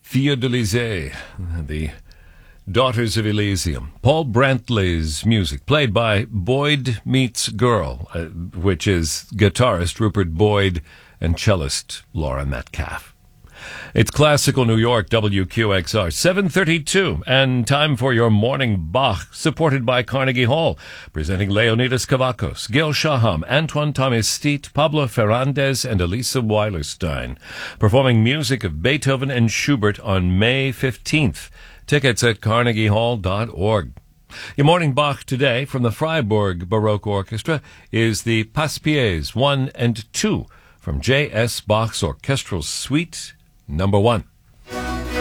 Fiordalize, the Daughters of Elysium. Paul Brantley's music, played by Boyd Meets Girl, which is guitarist Rupert Boyd and cellist Laura Metcalf. It's Classical New York, WQXR, 7:32, and time for your morning Bach, supported by Carnegie Hall, presenting Leonidas Kavakos, Gil Shaham, Antoine Thomas Steet, Pablo Ferrandez, and Elisa Weilerstein, performing music of Beethoven and Schubert on May 15th. Tickets at carnegiehall.org. Your morning Bach today from the Freiburg Baroque Orchestra is the Passe-Pieds 1 and 2 from J.S. Bach's Orchestral Suite No. 1.